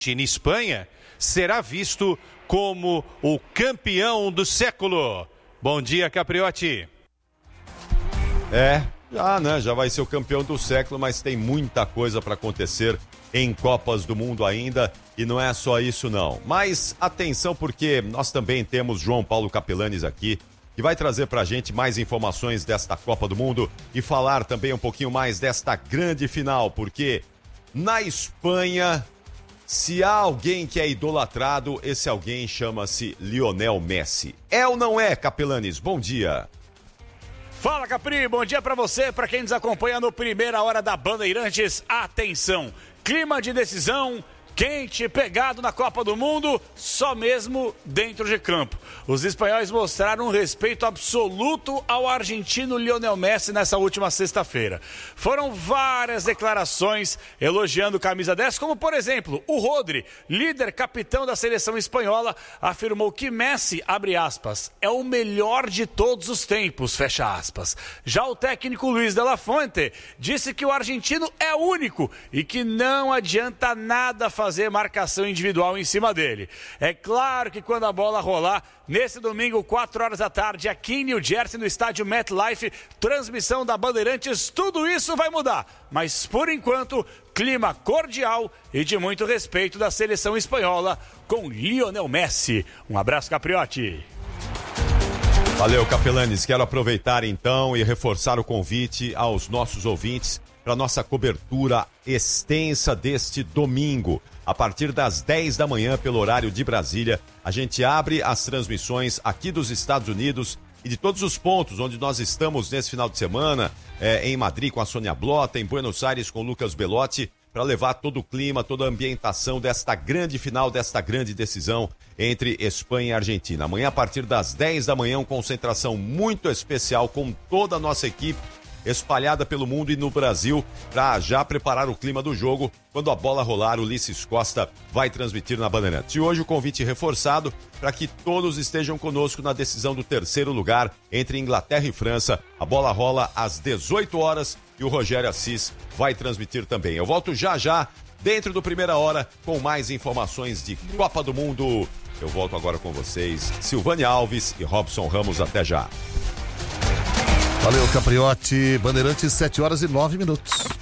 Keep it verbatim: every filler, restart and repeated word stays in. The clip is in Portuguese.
Argentina e Espanha, será visto como o campeão do século. Bom dia, Capriotti. É, já, né? Já vai ser o campeão do século, mas tem muita coisa para acontecer em Copas do Mundo ainda, e não é só isso não. Mas atenção, porque nós também temos João Paulo Capelanes aqui, que vai trazer pra gente mais informações desta Copa do Mundo e falar também um pouquinho mais desta grande final, porque na Espanha, se há alguém que é idolatrado, esse alguém chama-se Lionel Messi. É ou não é, Capelanes? Bom dia. Fala, Capri, bom dia pra você, pra quem nos acompanha no Primeira Hora da Bandeirantes. Atenção, clima de decisão, quente, pegado na Copa do Mundo, só mesmo dentro de campo. Os espanhóis mostraram um respeito absoluto ao argentino Lionel Messi nessa última sexta-feira. Foram várias declarações elogiando o camisa dez, como por exemplo, o Rodri, líder capitão da seleção espanhola, afirmou que Messi, abre aspas, é o melhor de todos os tempos, fecha aspas. Já o técnico Luis de la Fuente disse que o argentino é único e que não adianta nada fazer marcação individual em cima dele. É claro que quando a bola rolar, nesse domingo, quatro horas da tarde, aqui em New Jersey, no estádio MetLife, transmissão da Bandeirantes, tudo isso vai mudar. Mas, por enquanto, clima cordial e de muito respeito da seleção espanhola com Lionel Messi. Um abraço, Capriotti. Valeu, Capelanes. Quero aproveitar, então, e reforçar o convite aos nossos ouvintes para nossa cobertura extensa deste domingo. A partir das dez da manhã, pelo horário de Brasília, a gente abre as transmissões aqui dos Estados Unidos e de todos os pontos onde nós estamos nesse final de semana, é, em Madrid com a Sônia Blota, em Buenos Aires com o Lucas Belotti, para levar todo o clima, toda a ambientação desta grande final, desta grande decisão entre Espanha e Argentina. Amanhã, a partir das dez da manhã, uma concentração muito especial com toda a nossa equipe, espalhada pelo mundo e no Brasil, para já preparar o clima do jogo. Quando a bola rolar, o Ulisses Costa vai transmitir na Bandeirantes. E hoje o convite reforçado para que todos estejam conosco na decisão do terceiro lugar entre Inglaterra e França. A bola rola às dezoito horas e o Rogério Assis vai transmitir também. Eu volto já já, dentro do Primeira Hora, com mais informações de Copa do Mundo. Eu volto agora com vocês, Silvânia Alves e Robson Ramos. Até já. Valeu, Capriotti. Bandeirantes, sete horas e nove minutos.